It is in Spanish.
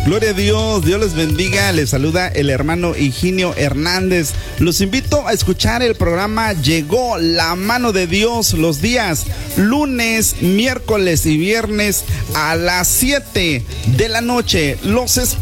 Gloria a Dios, Dios les bendiga. Les saluda el hermano Higinio Hernández. Los invito a escuchar el programa Llegó la Mano de Dios los días lunes, miércoles y viernes a las 7 de la noche. Los espero.